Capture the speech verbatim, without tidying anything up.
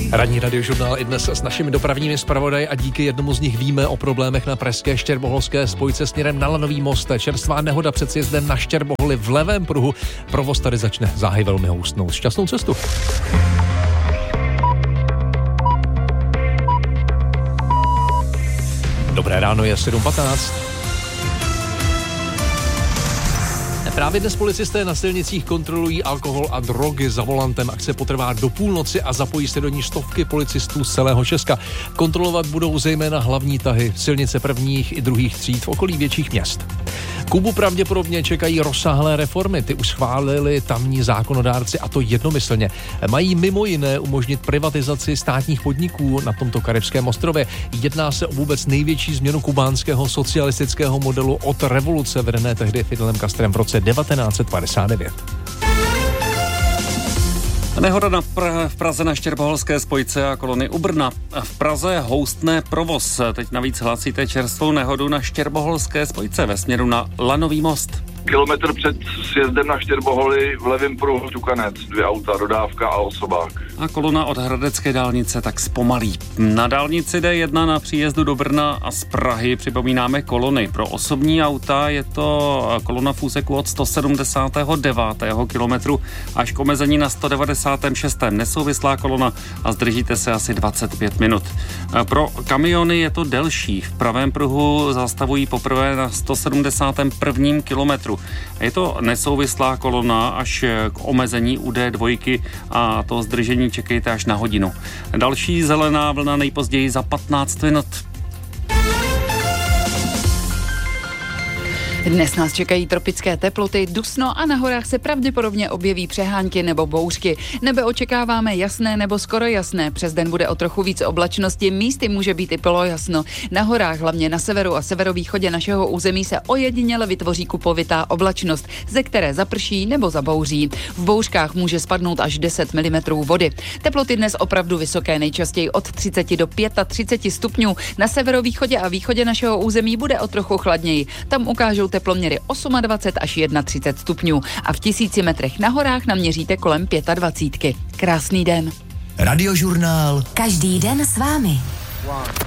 Ranní radiožurnál i dnes s našimi dopravními zpravodaji a díky jednomu z nich víme o problémech na pražské Štěrboholské spojce směrem na Lanový most. Čerstvá nehoda před sjezdem na Štěrboholi v levém pruhu. Provoz tady začne záhy velmi houstnout. Šťastnou cestu. Dobré ráno, je sedm patnáct. Právě dnes policisté na silnicích kontrolují alkohol a drogy za volantem. Akce potrvá do půlnoci a zapojí se do ní stovky policistů z celého Česka. Kontrolovat budou zejména hlavní tahy, silnice prvních i druhých tříd v okolí větších měst. Kubu pravděpodobně čekají rozsáhlé reformy, ty už schválili tamní zákonodárci a to jednomyslně. Mají mimo jiné umožnit privatizaci státních podniků na tomto karibském ostrově. Jedná se o vůbec největší změnu kubánského socialistického modelu od revoluce vedené tehdy Fidelem Castrem v roce devatenáct set padesát devět. Nehoda na pr- v Praze na Štěrboholské spojce a kolony u Brna. V Praze houstne provoz. Teď navíc hlásíte čerstvou nehodu na Štěrboholské spojce ve směru na Lanový most. Kilometr před sjezdem na Štěrboholi v levém pruhu Tukanec, dvě auta, dodávka a osobák. A kolona od hradecké dálnice tak zpomalí. Na dálnici D jedna na příjezdu do Brna a z Prahy připomínáme kolony. Pro osobní auta je to kolona v úseku od sto sedmdesátého devátého kilometru až k omezení na sto devadesátém šestém Nesouvislá kolona a zdržíte se asi dvacet pět minut. Pro kamiony je to delší. V pravém pruhu zastavují poprvé na sto sedmdesátém prvním kilometru. Je to nesouvislá kolona až k omezení u D dva a to zdržení čekejte až na hodinu. Další zelená vlna nejpozději za patnáct minut. Dnes nás čekají tropické teploty, dusno a na horách se pravděpodobně objeví přehánky nebo bouřky. Nebe očekáváme jasné nebo skoro jasné. Přes den bude o trochu víc oblačnosti, místy může být i polojasno. Na horách, hlavně na severu a severovýchodě našeho území se ojediněle vytvoří kupovitá oblačnost, ze které zaprší nebo zabouří. V bouřkách může spadnout až deset milimetrů vody. Teploty dnes opravdu vysoké, nejčastěji od třicet do třicet pět stupňů. Na severovýchodě a východě našeho území bude o trochu chladněji. Tam ukážou teploměry dvacet osm až třicet jedna stupňů a v tisíci metrech na horách naměříte kolem dvacet pět. Krásný den. Radiožurnál. Každý den s vámi. One.